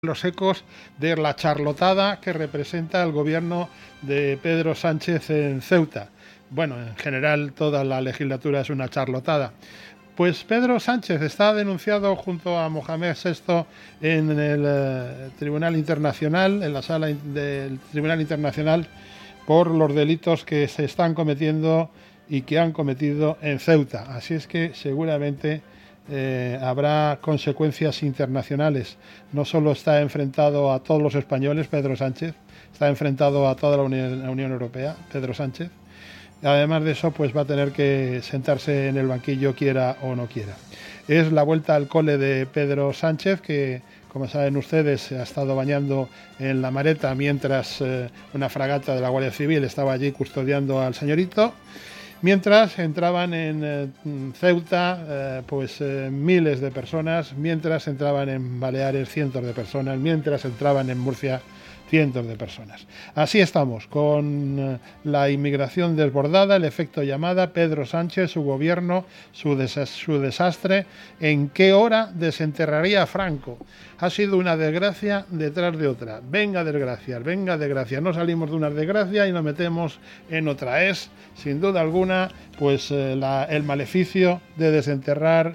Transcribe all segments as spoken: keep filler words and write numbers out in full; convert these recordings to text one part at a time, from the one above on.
Los ecos de la charlotada que representa el gobierno de Pedro Sánchez en Ceuta. Bueno, en general toda la legislatura es una charlotada. Pues Pedro Sánchez está denunciado junto a Mohamed sexto en el eh, Tribunal Internacional, en la sala del Tribunal Internacional, por los delitos que se están cometiendo y que han cometido en Ceuta. Así es que seguramente Eh, habrá consecuencias internacionales. No solo está enfrentado a todos los españoles, Pedro Sánchez, está enfrentado a toda la Unión, la Unión Europea, Pedro Sánchez. Además de eso, pues va a tener que sentarse en el banquillo, quiera o no quiera. Es la vuelta al cole de Pedro Sánchez, que, como saben ustedes, se ha estado bañando en la Mareta mientras eh, una fragata de la Guardia Civil estaba allí custodiando al señorito. Mientras entraban en eh, Ceuta eh, pues eh, miles de personas, mientras entraban en Baleares cientos de personas, mientras entraban en Murcia cientos de personas. Así estamos, con eh, la inmigración desbordada, el efecto llamada, Pedro Sánchez, su gobierno, su, des- su desastre. ¿En qué hora desenterraría a Franco? Ha sido una desgracia detrás de otra. Venga desgracias, venga desgracias. No salimos de una desgracia y nos metemos en otra. Es, sin duda alguna, pues eh, la, el maleficio de desenterrar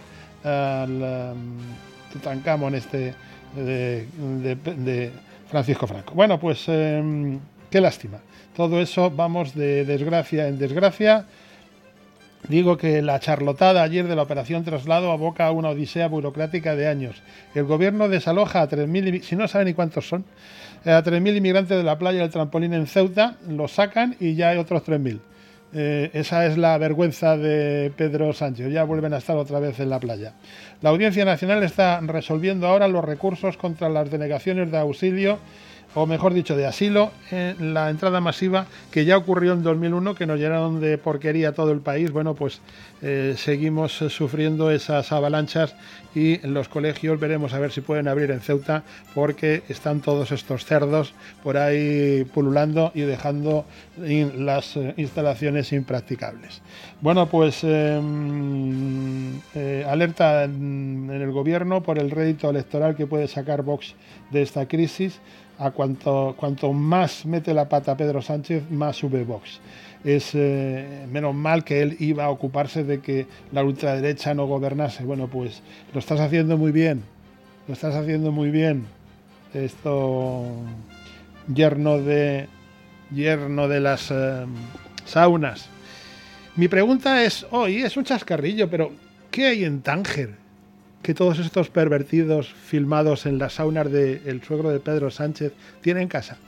al um, Tutankamón este de, de, de Francisco Franco. Bueno, pues eh, qué lástima. Todo eso vamos de desgracia en desgracia. Digo que la charlotada ayer de la operación Traslado aboca a una odisea burocrática de años. El gobierno desaloja a tres mil, si no saben ni cuántos son, a tres mil inmigrantes de la playa del Trampolín en Ceuta, los sacan y ya hay otros tres mil. Eh, esa es la vergüenza de Pedro Sánchez, ya vuelven a estar otra vez en la playa. La Audiencia Nacional está resolviendo ahora los recursos contra las denegaciones de auxilio, o mejor dicho, de asilo, en la entrada masiva que ya ocurrió en dos mil uno, que nos llenaron de porquería todo el país. Bueno, pues eh, seguimos sufriendo esas avalanchas y en los colegios veremos a ver si pueden abrir en Ceuta, porque están todos estos cerdos por ahí pululando y dejando las instalaciones impracticables. Bueno, pues eh, eh, alerta en, en el gobierno por el rédito electoral que puede sacar Vox de esta crisis. A cuanto, cuanto más mete la pata Pedro Sánchez, más sube Vox. Es eh, menos mal que él iba a ocuparse de que la ultraderecha no gobernase. Bueno, pues lo estás haciendo muy bien, lo estás haciendo muy bien. Esto, yerno de, yerno de las eh, saunas. Mi pregunta es, hoy es un chascarrillo, pero ¿qué hay en Tánger? Que todos estos pervertidos filmados en las saunas del suegro de Pedro Sánchez tienen casa.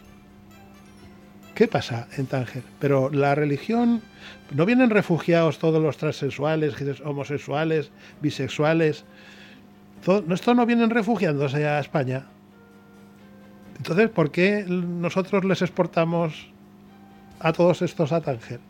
¿Qué pasa en Tánger? Pero la religión, ¿no vienen refugiados todos los transexuales, homosexuales, bisexuales? Todo, ¿esto no vienen refugiándose a España? Entonces, ¿por qué nosotros les exportamos a todos estos a Tánger?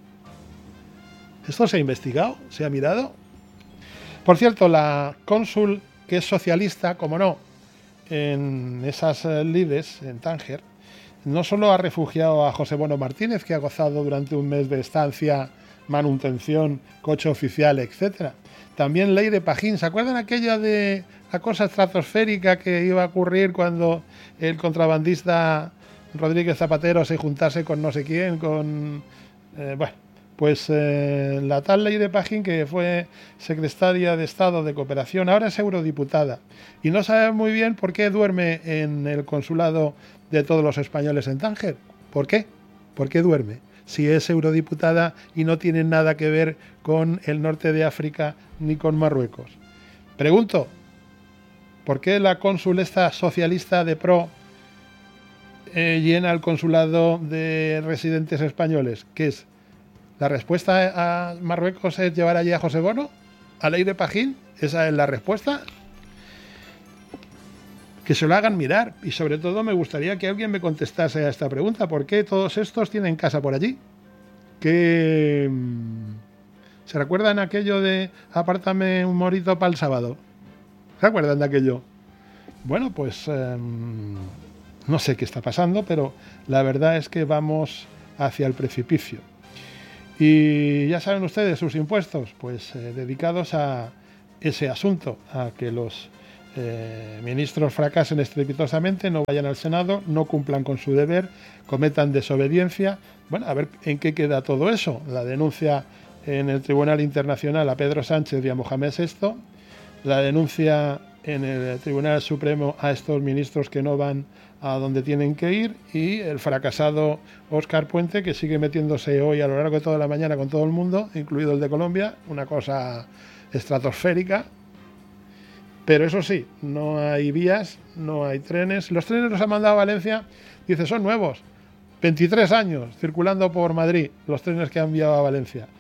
¿Esto se ha investigado? ¿Se ha mirado? Por cierto, la cónsul, que es socialista, como no, en esas lides, en Tánger, no solo ha refugiado a José Bono Martínez, que ha gozado durante un mes de estancia, manutención, coche oficial, etcétera. También Leire Pajín. ¿Se acuerdan aquella de la cosa estratosférica que iba a ocurrir cuando el contrabandista Rodríguez Zapatero se juntase con no sé quién, con... Eh, bueno... Pues eh, la tal Leire Pajín, que fue secretaria de Estado de Cooperación, ahora es eurodiputada. Y no sabe muy bien por qué duerme en el consulado de todos los españoles en Tánger. ¿Por qué? ¿Por qué duerme? Si es eurodiputada y no tiene nada que ver con el norte de África ni con Marruecos. Pregunto, ¿por qué la cónsul esta socialista de pro eh, llena el consulado de residentes españoles? ¿Qué es? ¿La respuesta a Marruecos es llevar allí a José Bono? ¿A Leire Pajín? ¿Esa es la respuesta? Que se lo hagan mirar. Y sobre todo me gustaría que alguien me contestase a esta pregunta. ¿Por qué todos estos tienen casa por allí? ¿Qué... ¿Se recuerdan aquello de apártame un morito para el sábado? ¿Se acuerdan de aquello? Bueno, pues eh, no sé qué está pasando, pero la verdad es que vamos hacia el precipicio. Y ya saben ustedes sus impuestos, pues eh, dedicados a ese asunto, a que los eh, ministros fracasen estrepitosamente, no vayan al Senado, no cumplan con su deber, cometan desobediencia. Bueno, a ver en qué queda todo eso. La denuncia en el Tribunal Internacional a Pedro Sánchez y a Mohamed sexto, la denuncia en el Tribunal Supremo a estos ministros que no van a donde tienen que ir, y el fracasado Óscar Puente, que sigue metiéndose hoy a lo largo de toda la mañana con todo el mundo, incluido el de Colombia, una cosa estratosférica. Pero eso sí, no hay vías, no hay trenes. Los trenes los ha mandado a Valencia, dice, son nuevos, veintitrés años circulando por Madrid, los trenes que ha enviado a Valencia.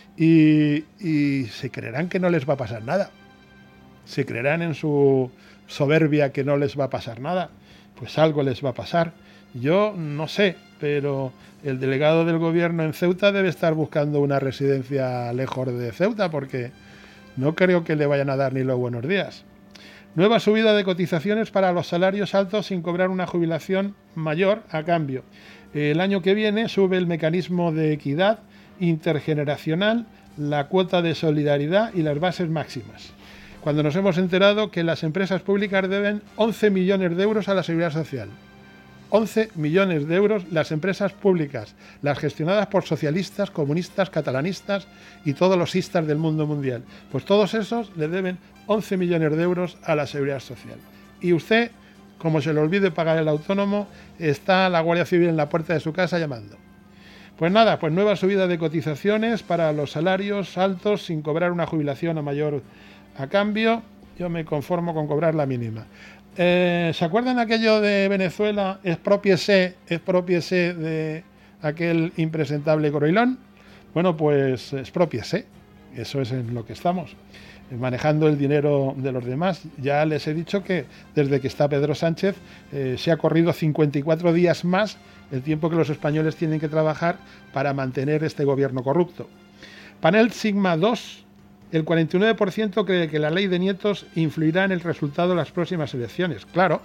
Y, y se creerán que no les va a pasar nada. Se creerán en su soberbia que no les va a pasar nada. Pues algo les va a pasar. Yo no sé, pero el delegado del gobierno en Ceuta debe estar buscando una residencia lejos de Ceuta, porque no creo que le vayan a dar ni los buenos días. Nueva subida de cotizaciones para los salarios altos sin cobrar una jubilación mayor a cambio. El año que viene sube el mecanismo de equidad intergeneracional, la cuota de solidaridad y las bases máximas. Cuando nos hemos enterado que las empresas públicas deben once millones de euros a la Seguridad Social. once millones de euros las empresas públicas, las gestionadas por socialistas, comunistas, catalanistas y todos los istas del mundo mundial. Pues todos esos le deben once millones de euros a la Seguridad Social. Y usted, como se le olvide pagar el autónomo, está la Guardia Civil en la puerta de su casa llamando. Pues nada, pues nueva subida de cotizaciones para los salarios altos sin cobrar una jubilación a mayor a cambio. Yo me conformo con cobrar la mínima. Eh, ¿Se acuerdan aquello de Venezuela? Expropiese, expropiese de aquel impresentable Coroilón. Bueno, pues expropiese. Eso es en lo que estamos, manejando el dinero de los demás. Ya les he dicho que desde que está Pedro Sánchez eh, se ha corrido cincuenta y cuatro días más el tiempo que los españoles tienen que trabajar para mantener este gobierno corrupto. Panel Sigma dos. El cuarenta y nueve por ciento cree que la ley de nietos influirá en el resultado de las próximas elecciones. Claro.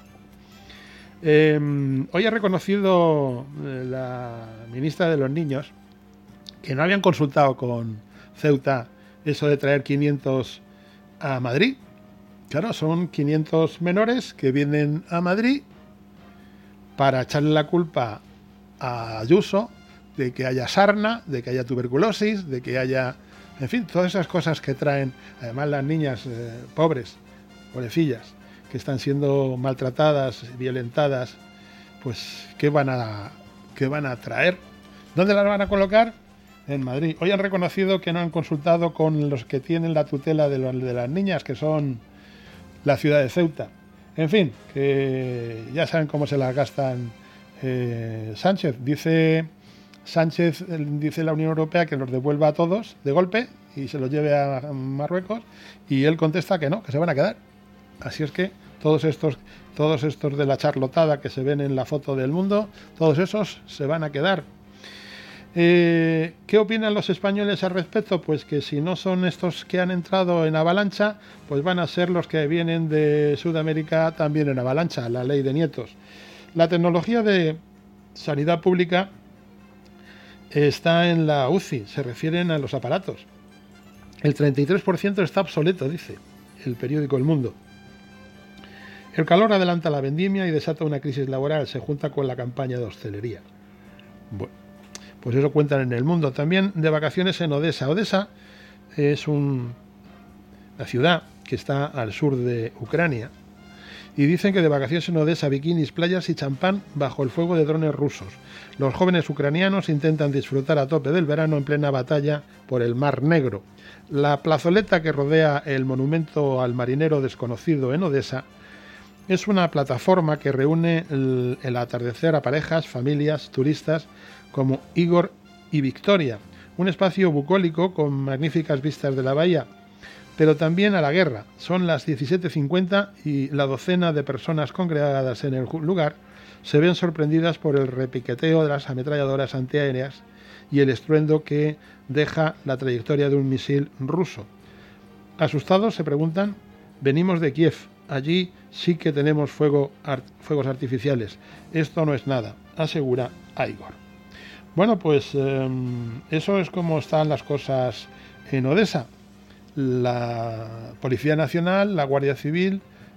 Eh, hoy ha reconocido la ministra de los Niños que no habían consultado con Ceuta eso de traer quinientos a Madrid. Claro, son quinientos menores que vienen a Madrid para echarle la culpa a Ayuso de que haya sarna, de que haya tuberculosis, de que haya... En fin, todas esas cosas que traen, además las niñas eh, pobres, pobrecillas, que están siendo maltratadas, violentadas, pues ¿qué van a, qué van a traer? ¿Dónde las van a colocar? En Madrid. Hoy han reconocido que no han consultado con los que tienen la tutela de, los, de las niñas, que son la ciudad de Ceuta. En fin, que ya saben cómo se las gastan eh, Sánchez. Dice... Sánchez dice la Unión Europea que los devuelva a todos de golpe y se los lleve a Marruecos, y él contesta que no, que se van a quedar. Así es que todos estos, todos estos de la charlotada que se ven en la foto del Mundo, todos esos se van a quedar. Eh, ¿Qué opinan los españoles al respecto? Pues que si no son estos que han entrado en avalancha, pues van a ser los que vienen de Sudamérica también en avalancha, la ley de nietos. La tecnología de sanidad pública está en la U C I, se refieren a los aparatos. El treinta y tres por ciento está obsoleto, dice el periódico El Mundo. El calor adelanta la vendimia y desata una crisis laboral, se junta con la campaña de hostelería. Bueno, pues eso cuentan en El Mundo. También de vacaciones en Odesa. Odesa es un, la ciudad que está al sur de Ucrania, y dicen que de vacaciones en Odesa, bikinis, playas y champán bajo el fuego de drones rusos. Los jóvenes ucranianos intentan disfrutar a tope del verano en plena batalla por el Mar Negro. La plazoleta que rodea el monumento al marinero desconocido en Odesa es una plataforma que reúne el, el atardecer a parejas, familias, turistas como Igor y Victoria. Un espacio bucólico con magníficas vistas de la bahía, pero también a la guerra. Son las diecisiete cincuenta y la docena de personas congregadas en el lugar se ven sorprendidas por el repiqueteo de las ametralladoras antiaéreas y el estruendo que deja la trayectoria de un misil ruso. Asustados se preguntan: venimos de Kiev, allí sí que tenemos fuego, art, fuegos artificiales. Esto no es nada, asegura Igor. Bueno, pues eh, eso es como están las cosas en Odesa. La Policía Nacional, la Guardia Civil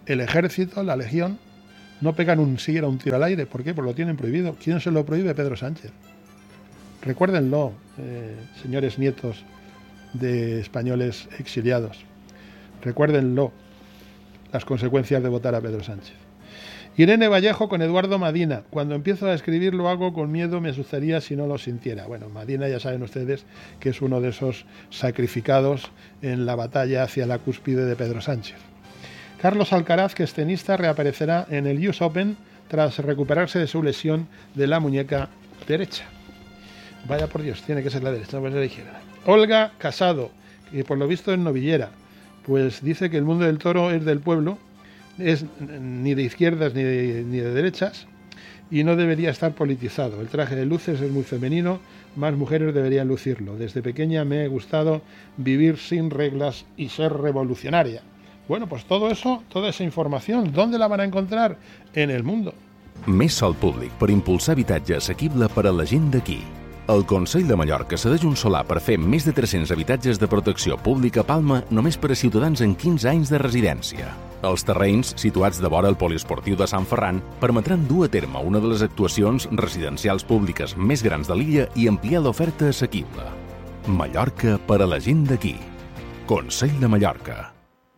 el ejército, la legión, no pegan un siquiera un tiro al aire. ¿Por qué? Porque lo tienen prohibido. ¿Quién se lo prohíbe? Pedro Sánchez. Recuérdenlo, eh, señores nietos de españoles exiliados. Recuérdenlo, las consecuencias de votar a Pedro Sánchez. Irene Vallejo con Eduardo Madina. Cuando empiezo a escribir lo hago con miedo, me asustaría si no lo sintiera. Bueno, Madina ya saben ustedes que es uno de esos sacrificados en la batalla hacia la cúspide de Pedro Sánchez. Carlos Alcaraz, que es tenista, reaparecerá en el U S Open tras recuperarse de su lesión de la muñeca derecha. Vaya por Dios, tiene que ser la derecha, no puede ser la izquierda. Olga Casado, que por lo visto es novillera, pues dice que el mundo del toro es del pueblo, es ni de izquierdas ni de, ni de derechas y no debería estar politizado. El traje de luces es muy femenino, más mujeres deberían lucirlo. Desde pequeña me ha gustado vivir sin reglas y ser revolucionaria. Bueno, pues todo eso, toda esa información, ¿dónde la van a encontrar? En El Mundo. Més sòl públic per impulsar habitatge assequible per a la gent d'aquí. El Consell de Mallorca cedeix un solar per fer més de tres-cents habitatges de protecció pública a Palma només per a ciutadans en quinze anys de residència. Els terrenys, situats de vora el poliesportiu de Sant Ferran, permetran dur a terme una de les actuacions residencials públiques més grans de l'illa i ampliar l'oferta assequible. Mallorca per a la gent d'aquí. Consell de Mallorca.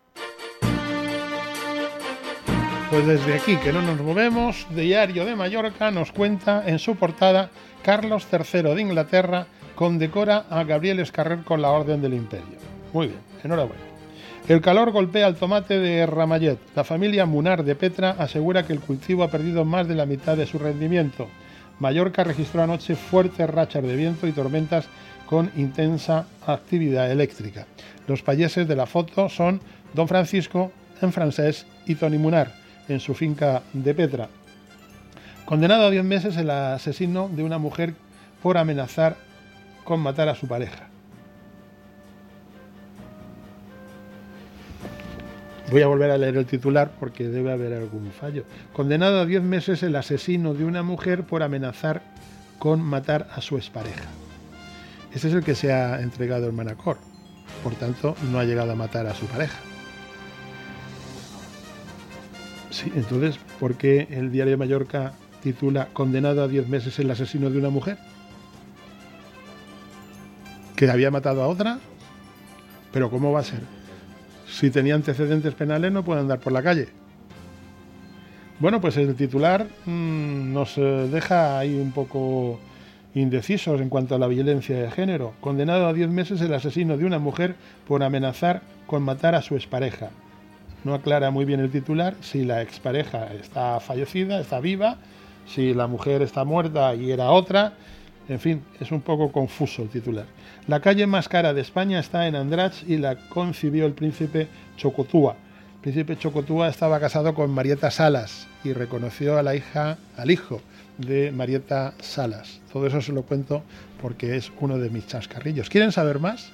Pues desde aquí, que no nos movemos, Diario de Mallorca nos cuenta en su portada: Carlos tercero de Inglaterra condecora a Gabriel Escarrer con la Orden del Imperio. Muy bien, enhorabuena. El calor golpea al tomate de Ramallet. La familia Munar de Petra asegura que el cultivo ha perdido más de la mitad de su rendimiento. Mallorca registró anoche fuertes rachas de viento y tormentas con intensa actividad eléctrica. Los payeses de la foto son Don Francisco, en francés, y Toni Munar, en su finca de Petra. Condenado a diez meses el asesino de una mujer por amenazar con matar a su pareja. Voy a volver a leer el titular porque debe haber algún fallo. Condenado a diez meses el asesino de una mujer por amenazar con matar a su expareja. Ese es el que se ha entregado en Manacor. Por tanto, no ha llegado a matar a su pareja. Sí, entonces, ¿por qué el Diario de Mallorca titula Condenado a diez meses el asesino de una mujer? ¿Que había matado a otra? ¿Pero cómo va a ser? Si tenía antecedentes penales no puede andar por la calle. Bueno, pues el titular mmm, nos deja ahí un poco indecisos en cuanto a la violencia de género. Condenado a diez meses el asesino de una mujer por amenazar con matar a su expareja. No aclara muy bien el titular si la expareja está fallecida, está viva, si la mujer está muerta y era otra. En fin, es un poco confuso el titular. La calle más cara de España está en Andratx y la concibió el príncipe Chocotúa. El príncipe Chocotúa estaba casado con Marieta Salas y reconoció a la hija, al hijo de Marieta Salas. Todo eso se lo cuento porque es uno de mis chascarrillos. ¿Quieren saber más?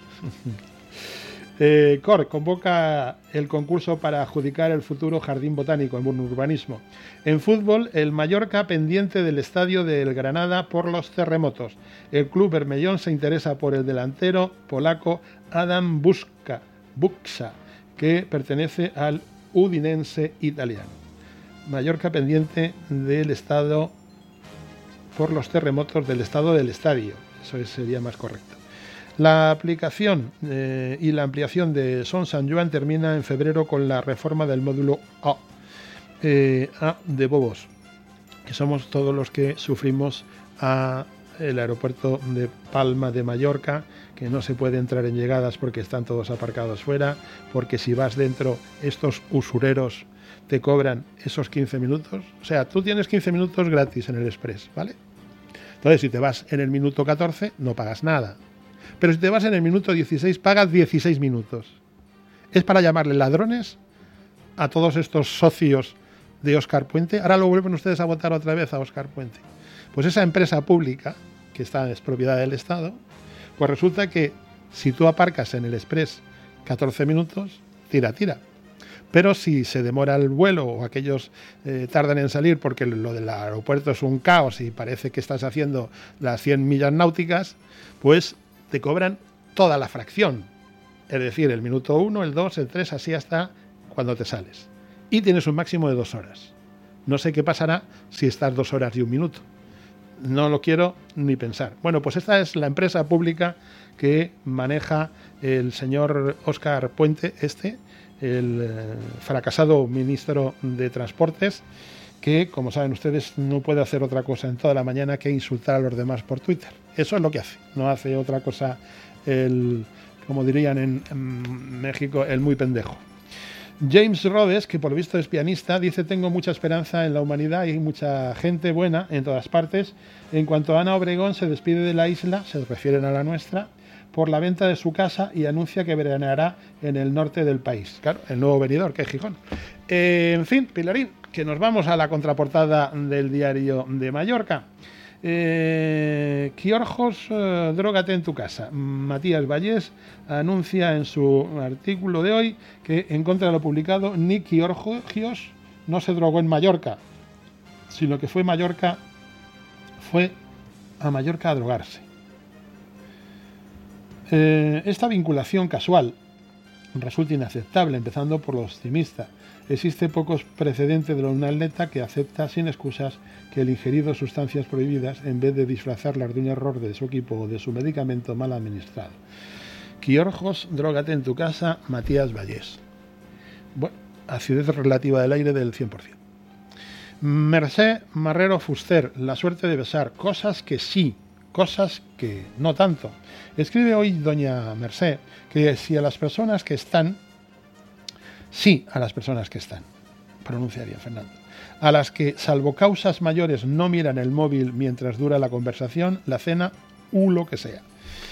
Eh, C O R convoca el concurso para adjudicar el futuro jardín botánico en urbanismo. En fútbol, el Mallorca pendiente del estadio del Granada por los terremotos. El club bermellón se interesa por el delantero polaco Adam Buska, Buksa, que pertenece al Udinese italiano. Mallorca pendiente del estado por los terremotos del estado del estadio. Eso sería más correcto. La aplicación eh, y la ampliación de Son Sant Joan termina en febrero con la reforma del módulo A, eh, A de Bobos, que somos todos los que sufrimos a el aeropuerto de Palma de Mallorca, que no se puede entrar en llegadas porque están todos aparcados fuera, porque si vas dentro estos usureros te cobran esos quince minutos. O sea, tú tienes quince minutos gratis en el Express, ¿vale? Entonces, si te vas en el minuto catorce, no pagas nada. Pero si te vas en el minuto dieciséis, pagas dieciséis minutos. Es para llamarle ladrones a todos estos socios de Óscar Puente. Ahora lo vuelven ustedes a votar otra vez a Óscar Puente. Pues esa empresa pública, que está es propiedad del Estado, pues resulta que si tú aparcas en el Express catorce minutos, tira, tira. Pero si se demora el vuelo o aquellos eh, tardan en salir porque lo del aeropuerto es un caos y parece que estás haciendo las cien millas náuticas, pues te cobran toda la fracción. Es decir, el minuto uno, el dos, el tres, así hasta cuando te sales. y tienes un máximo de dos horas. No sé qué pasará si estás dos horas y un minuto. No lo quiero ni pensar. Bueno, pues esta es la empresa pública que maneja el señor Óscar Puente, este, el eh, fracasado ministro de Transportes, que, como saben ustedes, no puede hacer otra cosa en toda la mañana que insultar a los demás por Twitter. Eso es lo que hace. No hace otra cosa, el, como dirían en, en México, el muy pendejo. James Rhodes, que por lo visto es pianista, dice: tengo mucha esperanza en la humanidad y mucha gente buena en todas partes. En cuanto a Ana Obregón se despide de la isla, se refieren a la nuestra, por la venta de su casa y anuncia que veraneará en el norte del país. Claro, el nuevo venidor, que es Gijón. Eh, en fin, Pilarín, que nos vamos a la contraportada del Diario de Mallorca. Eh, Quiorjos, eh, drógate en tu casa. Matías Vallés anuncia en su artículo de hoy que, en contra de lo publicado, ni Quiorjos no se drogó en Mallorca, sino que fue Mallorca, fue a Mallorca a drogarse. Eh, esta vinculación casual resulta inaceptable, empezando por lo optimista. Existe pocos precedentes de un atleta que acepta sin excusas que el ingerido sustancias prohibidas en vez de disfrazarlas de un error de su equipo o de su medicamento mal administrado. Quiorjos, drógate en tu casa, Matías Vallés. Bueno, acidez relativa del aire del cien por ciento. Mercé Marrero Fuster, la suerte de besar, cosas que sí, cosas que no tanto. Escribe hoy doña Mercé que si a las personas que están, sí a las personas que están, pronunciaría Fernando, a las que, salvo causas mayores, no miran el móvil mientras dura la conversación, la cena u lo que sea.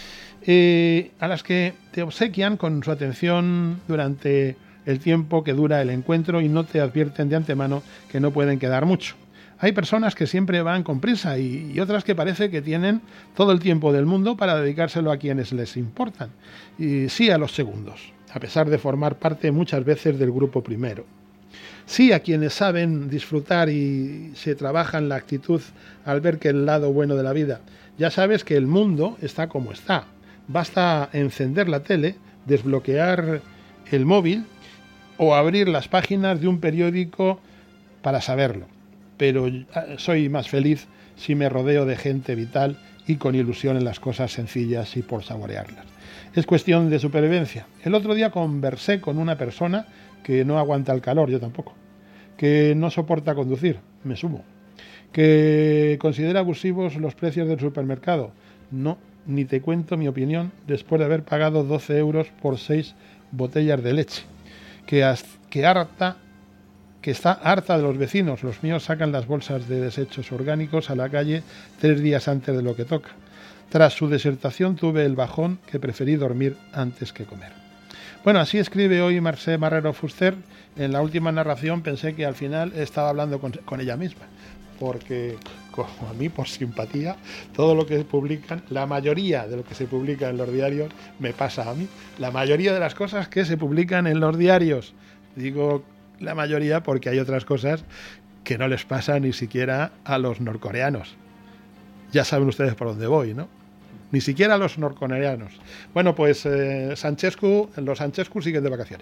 Eh, a las que te obsequian con su atención durante el tiempo que dura el encuentro y no te advierten de antemano que no pueden quedar mucho. Hay personas que siempre van con prisa y, y otras que parece que tienen todo el tiempo del mundo para dedicárselo a quienes les importan. Y sí a los segundos, a pesar de formar parte muchas veces del grupo primero. Sí a quienes saben disfrutar y se trabajan la actitud al ver que el lado bueno de la vida. Ya sabes que el mundo está como está. Basta encender la tele, desbloquear el móvil o abrir las páginas de un periódico para saberlo. Pero soy más feliz si me rodeo de gente vital y con ilusión en las cosas sencillas y por saborearlas. Es cuestión de supervivencia. El otro día conversé con una persona que no aguanta el calor, yo tampoco, que no soporta conducir, me sumo, que considera abusivos los precios del supermercado. No, ni te cuento mi opinión después de haber pagado doce euros por seis botellas de leche, que, que harta... que está harta de los vecinos. Los míos sacan las bolsas de desechos orgánicos a la calle tres días antes de lo que toca. Tras su desertación tuve el bajón que preferí dormir antes que comer. Bueno, así escribe hoy Mercé Marrero Fuster. En la última narración pensé que al final estaba hablando con, con ella misma, porque como a mí, por simpatía, todo lo que publican, la mayoría de lo que se publica en los diarios me pasa a mí. La mayoría de las cosas que se publican en los diarios, digo la mayoría porque hay otras cosas que no les pasa ni siquiera a los norcoreanos. Ya saben ustedes por dónde voy, ¿no? Ni siquiera a los norcoreanos. Bueno, pues eh, Sanchescu, los Sanchescu siguen de vacaciones.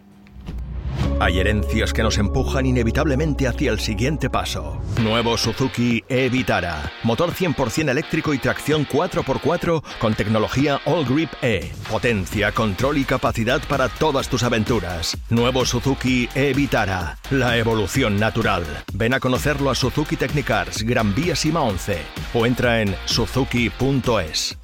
Hay herencias que nos empujan inevitablemente hacia el siguiente paso. Nuevo Suzuki e-Vitara. Motor cien por ciento eléctrico y tracción cuatro por cuatro con tecnología All Grip E. Potencia, control y capacidad para todas tus aventuras. Nuevo Suzuki e-Vitara. La evolución natural. Ven a conocerlo a Suzuki Technicars, Gran Vía Sima once. O entra en suzuki punto es.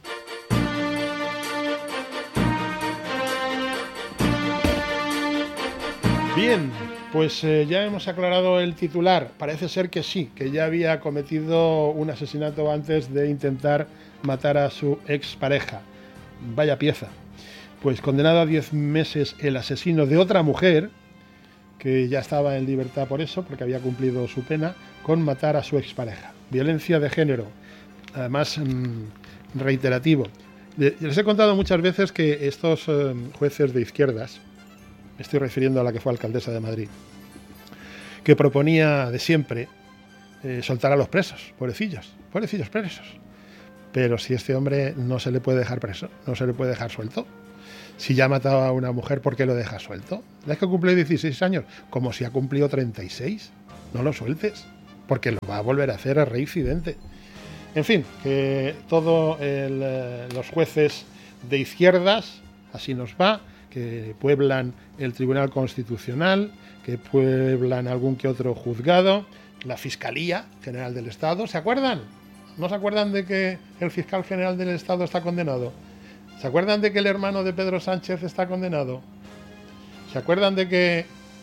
Bien, pues eh, ya hemos aclarado el titular. Parece ser que sí, que ya había cometido un asesinato antes de intentar matar a su expareja. Vaya pieza. Pues condenado a diez meses el asesino de otra mujer, que ya estaba en libertad por eso, porque había cumplido su pena, con matar a su expareja. Violencia de género, además mmm, reiterativo. Les he contado muchas veces que estos eh, jueces de izquierdas, me estoy refiriendo a la que fue alcaldesa de Madrid, que proponía de siempre eh, soltar a los presos, pobrecillos, pobrecillos presos. Pero si este hombre no se le puede dejar preso, no se le puede dejar suelto. Si ya ha matado a una mujer, ¿por qué lo dejas suelto? ¿Es que cumple dieciséis años? Como si ha cumplido treinta y seis. No lo sueltes, porque lo va a volver a hacer a reincidente. En fin, que todos los jueces de izquierdas, así nos va, que pueblan el Tribunal Constitucional, que pueblan algún que otro juzgado, la Fiscalía General del Estado. ¿Se acuerdan? ¿No se acuerdan de que el fiscal general del Estado está condenado? ¿Se acuerdan de que el hermano de Pedro Sánchez está condenado? ¿Se acuerdan de que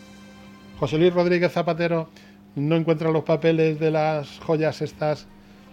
José Luis Rodríguez Zapatero no encuentra los papeles de las joyas estas?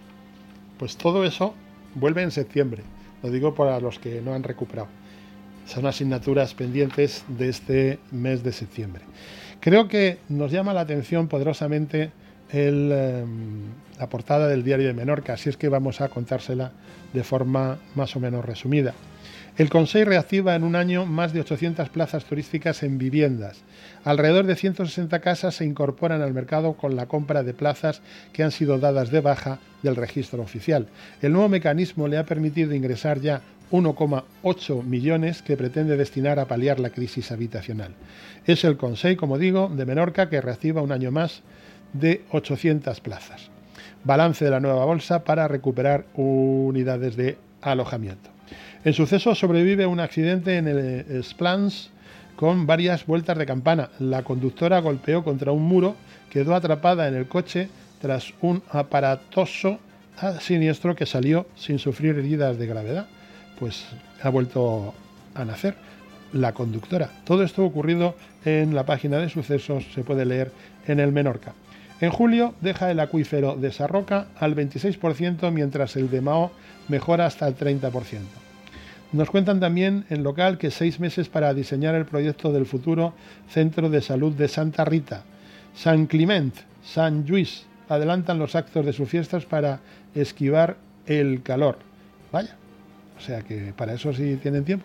Pues todo eso vuelve en septiembre. Lo digo para los que no han recuperado. Son asignaturas pendientes de este mes de septiembre. Creo que nos llama la atención poderosamente el, eh, la portada del Diario de Menorca, así es que vamos a contársela de forma más o menos resumida. El Consell reactiva en un año más de ochocientas plazas turísticas en viviendas. Alrededor de ciento sesenta casas se incorporan al mercado con la compra de plazas que han sido dadas de baja del registro oficial. El nuevo mecanismo le ha permitido ingresar ya uno coma ocho millones que pretende destinar a paliar la crisis habitacional. Es el Consell, como digo, de Menorca que reactiva un año más de ochocientas plazas. Balance de la nueva bolsa para recuperar unidades de alojamiento. En suceso sobrevive un accidente en el Splans con varias vueltas de campana. La conductora golpeó contra un muro, quedó atrapada en el coche tras un aparatoso siniestro que salió sin sufrir heridas de gravedad. Pues ha vuelto a nacer la conductora. Todo esto ocurrido en la página de sucesos, se puede leer en el Menorca. En julio deja el acuífero de Sarroca al veintiséis por ciento, mientras el de Mahó mejora hasta el treinta por ciento. Nos cuentan también en local que seis meses para diseñar el proyecto del futuro Centro de Salud de Santa Rita. San Climent, San Lluís adelantan los actos de sus fiestas para esquivar el calor. Vaya, o sea que para eso sí tienen tiempo.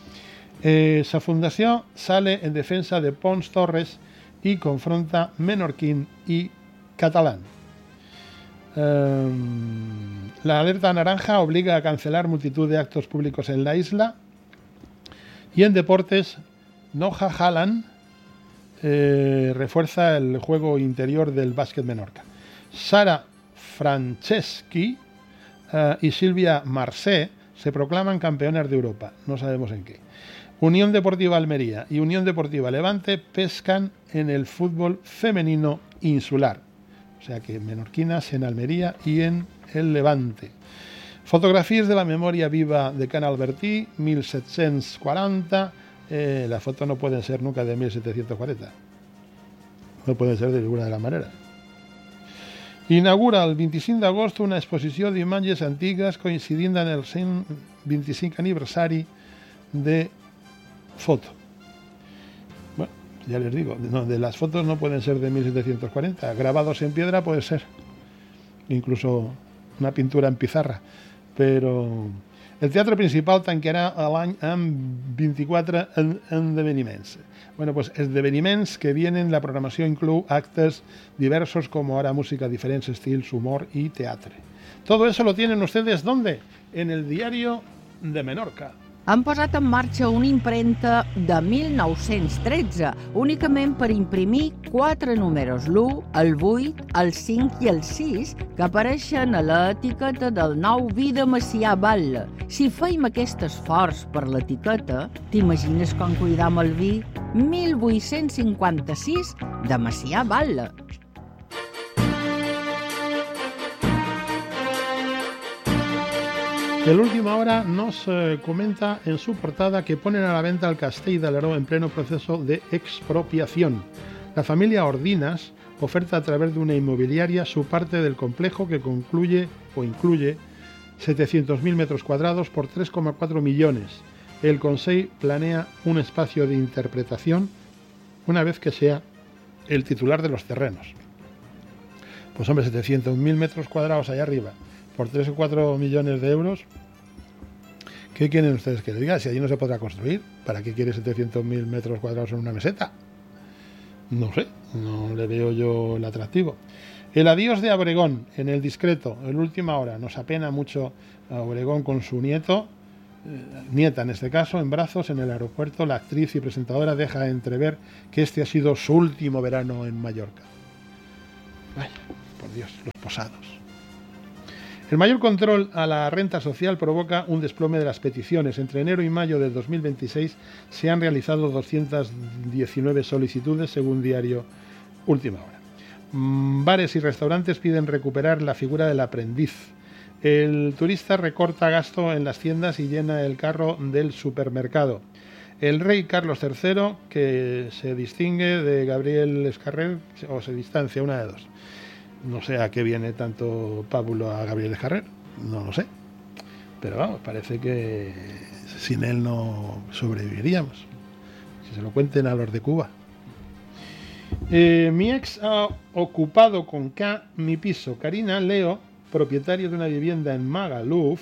Eh, Sa Fundació sale en defensa de Pons Torres y confronta menorquín y catalán. Um, la alerta naranja obliga a cancelar multitud de actos públicos en la isla. Y en deportes, Noja Haaland eh, refuerza el juego interior del básquet Menorca. Sara Franceschi uh, y Silvia Marcé se proclaman campeonas de Europa, no sabemos en qué. Unión Deportiva Almería y Unión Deportiva Levante pescan en el fútbol femenino insular. O sea que menorquinas en Almería y en el Levante. Fotografies de la memoria viva de Can Albertí, mil setecientos cuarenta. Eh, las fotos no pueden ser nunca de mil setecientos cuarenta. No pueden ser de ninguna de las maneras. Inaugura el vint-i-cinc d'agost una exposició d'imatges antigues coincidint en el cent vint-i-cinc aniversari de foto. Bueno, ya les digo, no, de las fotos no pueden ser de mil setecientos cuarenta, grabados en piedra puede ser, incluso una pintura en pizarra, però el teatre principal tancarà l'any amb vint-i-quatre esdeveniments. Bueno, pues esdeveniments que vienen, la programació inclou actes diversos como ahora música, diferents estils, humor y teatre. Todo eso lo tienen ustedes, ¿dónde? En el Diario de Menorca. Han posat en marxa una impremta de mil nou-cents tretze, únicament per imprimir quatre números, l'u, el vuit, el cinc i el sis, que apareixen a l'etiqueta del nou vi de Macià Batlle. Si feim aquest esforç per l'etiqueta, t'imagines com cuidam el vi mil vuit-cents cinquanta-sis de Macià Batlle. El Última Hora nos eh, comenta en su portada que ponen a la venta el Castell d'Alaró en pleno proceso de expropiación. La familia Ordinas oferta a través de una inmobiliaria su parte del complejo que concluye o incluye setecientos mil metros cuadrados por tres coma cuatro millones. El Consell planea un espacio de interpretación una vez que sea el titular de los terrenos. Pues hombre, setecientos mil metros cuadrados allá arriba por tres o cuatro millones de euros, ¿qué quieren ustedes que les diga? Si allí no se podrá construir, ¿para qué quiere setecientos mil metros cuadrados en una meseta? No sé, no le veo yo el atractivo. El adiós de Obregón en El Discreto, el Última Hora. Nos apena mucho a Obregón con su nieto, nieta en este caso, en brazos en el aeropuerto. La actriz y presentadora deja entrever que este ha sido su último verano en Mallorca. Vaya, por Dios, los posados. El mayor control a la renta social provoca un desplome de las peticiones. Entre enero y mayo de dos mil veintiséis se han realizado doscientas diecinueve solicitudes, según diario Última Hora. Bares y restaurantes piden recuperar la figura del aprendiz. El turista recorta gasto en las tiendas y llena el carro del supermercado. El rey Carlos tercero, que se distingue de Gabriel Escarrer, o se distancia, una de dos. No sé a qué viene tanto pábulo a Gabriel Escarrer, no lo sé. Pero vamos, parece que sin él no sobreviviríamos. Que se lo cuenten a los de Cuba. Eh, mi ex ha ocupado con K mi piso. Karina Leo, propietario de una vivienda en Magaluf,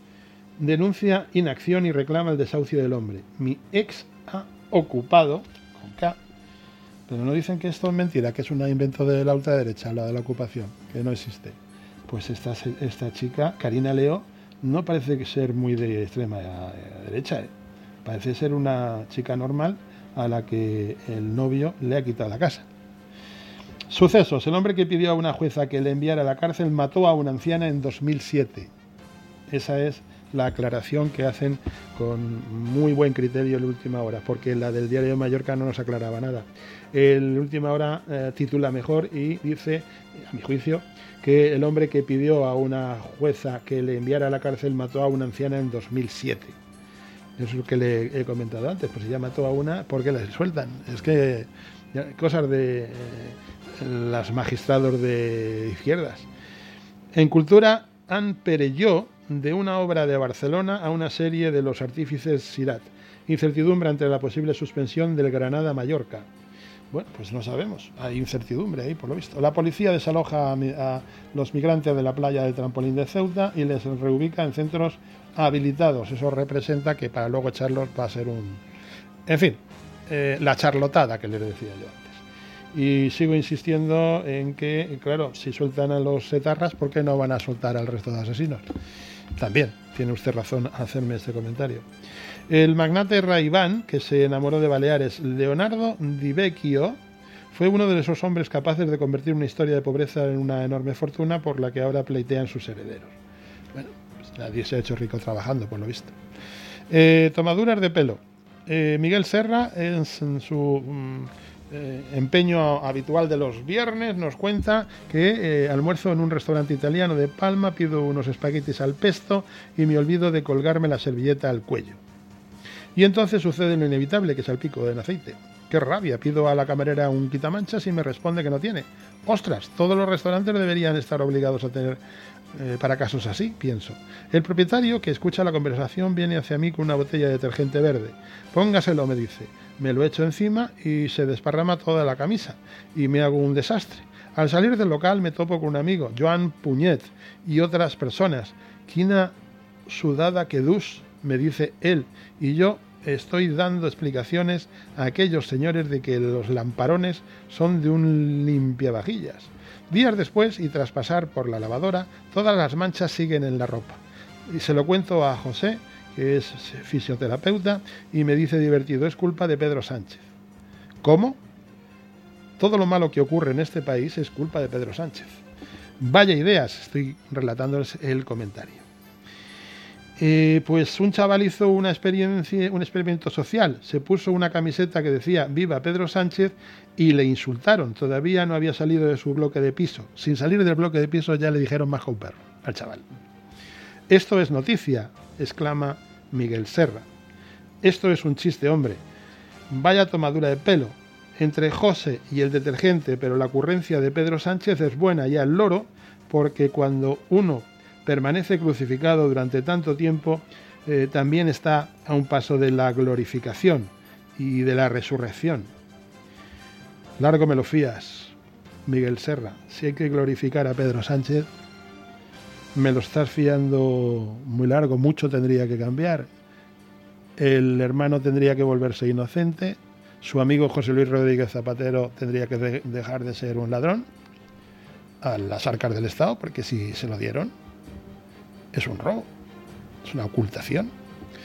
denuncia inacción y reclama el desahucio del hombre. Mi ex ha ocupado con K, pero no dicen que esto es mentira, que es un invento de la ultraderecha, la de la ocupación, que no existe. Pues esta, esta chica, Karina Leo, no parece ser muy de extrema derecha, ¿eh? Parece ser una chica normal a la que el novio le ha quitado la casa. Sucesos. El hombre que pidió a una jueza que le enviara a la cárcel mató a una anciana en dos mil siete. Esa es la aclaración que hacen con muy buen criterio en Última Hora, porque la del Diario de Mallorca no nos aclaraba nada. El Última Hora eh, titula mejor y dice, a mi juicio, que el hombre que pidió a una jueza que le enviara a la cárcel mató a una anciana en dos mil siete. Eso es lo que le he comentado antes, pues si ya mató a una, ¿por qué la sueltan? Es que ya, cosas de eh, las magistrados de izquierdas. En Cultura, Anne Perelló, de una obra de Barcelona a una serie de Los artífices Sirat. Incertidumbre ante la posible suspensión del Granada-Mallorca. Bueno, pues no sabemos, hay incertidumbre ahí por lo visto. La policía desaloja a, a los migrantes de la playa del Trampolín de Ceuta y les reubica en centros habilitados. Eso representa que para luego echarlos va a ser un... En fin, eh, la charlotada que les decía yo antes. Y sigo insistiendo en que, claro, si sueltan a los etarras, ¿por qué no van a soltar al resto de asesinos? También tiene usted razón a hacerme este comentario. El magnate Raiván, que se enamoró de Baleares, Leonardo Di Vecchio, fue uno de esos hombres capaces de convertir una historia de pobreza en una enorme fortuna por la que ahora pleitean sus herederos. Bueno, pues nadie se ha hecho rico trabajando, por lo visto. Eh, tomaduras de pelo. Eh, Miguel Serra, en, en su mm, eh, empeño habitual de los viernes, nos cuenta que eh, almuerzo en un restaurante italiano de Palma, pido unos espaguetis al pesto y me olvido de colgarme la servilleta al cuello. Y entonces sucede lo inevitable, que salpico en aceite. ¡Qué rabia! Pido a la camarera un quitamanchas y me responde que no tiene. ¡Ostras! Todos los restaurantes deberían estar obligados a tener eh, para casos así, pienso. El propietario, que escucha la conversación, viene hacia mí con una botella de detergente verde. Póngaselo, me dice. Me lo echo encima y se desparrama toda la camisa. Y me hago un desastre. Al salir del local me topo con un amigo, Joan Puñet, y otras personas. Quina sudada que dus, me dice él, y yo estoy dando explicaciones a aquellos señores de que los lamparones son de un limpiavajillas. Días después, y tras pasar por la lavadora, todas las manchas siguen en la ropa. Y se lo cuento a José, que es fisioterapeuta, y me dice divertido, es culpa de Pedro Sánchez. ¿Cómo? Todo lo malo que ocurre en este país es culpa de Pedro Sánchez. Vaya ideas, estoy relatándoles el comentario. Eh, pues un chaval hizo una experiencia, un experimento social. Se puso una camiseta que decía Viva Pedro Sánchez y le insultaron. Todavía no había salido de su bloque de piso. Sin salir del bloque de piso ya le dijeron más que un perro al chaval. Esto es noticia, exclama Miguel Serra. Esto es un chiste, hombre. Vaya tomadura de pelo. Entre José y el detergente, pero la ocurrencia de Pedro Sánchez es buena ya el loro, porque cuando uno permanece crucificado durante tanto tiempo, eh, también está a un paso de la glorificación y de la resurrección. Largo me lo fías, Miguel Serra. Si hay que glorificar a Pedro Sánchez, me lo estás fiando muy largo, mucho tendría que cambiar. El hermano tendría que volverse inocente, su amigo José Luis Rodríguez Zapatero tendría que de- dejar de ser un ladrón a las arcas del Estado, porque si se lo dieron, es un robo, es una ocultación.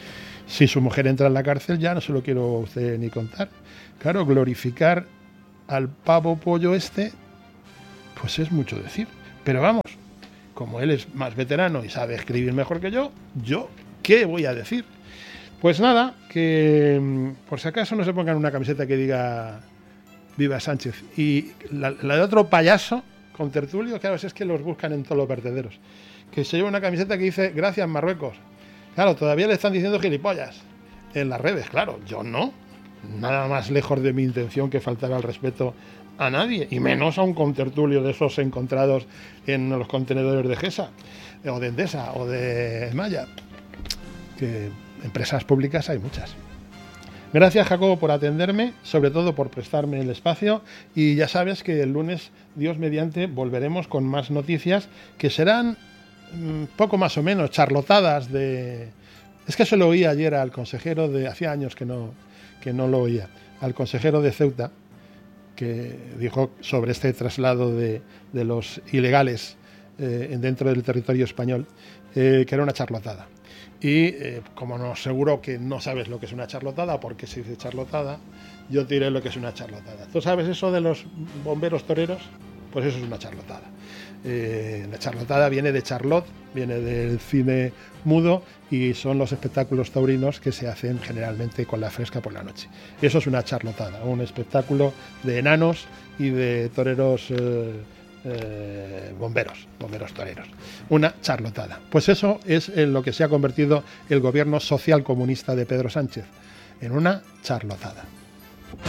Si su mujer entra en la cárcel, ya no se lo quiero a usted ni contar. Claro, glorificar al pavo pollo este, pues es mucho decir. Pero vamos, como él es más veterano y sabe escribir mejor que yo, ¿yo qué voy a decir? Pues nada, que por si acaso no se pongan una camiseta que diga Viva Sánchez. Y la, la de otro payaso con tertulio, claro, es que los buscan en todos los vertederos. Que se lleva una camiseta que dice Gracias Marruecos. Claro, todavía le están diciendo gilipollas en las redes, claro, yo no. Nada más lejos de mi intención que faltar al respeto a nadie, y menos a un contertulio de esos encontrados en los contenedores de Gesa, o de Endesa, o de Maya. Que empresas públicas hay muchas. Gracias, Jacobo, por atenderme, sobre todo por prestarme el espacio, y ya sabes que el lunes, Dios mediante, volveremos con más noticias que serán mmm, poco más o menos charlotadas de... Es que se lo oí ayer al consejero de... Hacía años que no, que no lo oía. Al consejero de Ceuta, que dijo sobre este traslado de, de los ilegales eh, dentro del territorio español, eh, que era una charlotada. Y eh, como no, seguro que no sabes lo que es una charlotada, porque se dice charlotada, yo te diré lo que es una charlotada. ¿Tú sabes eso de los bomberos toreros? Pues eso es una charlotada. Eh, la charlotada viene de Charlot, viene del cine mudo, y son los espectáculos taurinos que se hacen generalmente con la fresca por la noche. Eso es una charlotada, un espectáculo de enanos y de toreros eh, eh, bomberos, bomberos toreros. Una charlotada. Pues eso es en lo que se ha convertido el gobierno social comunista de Pedro Sánchez, en una charlotada.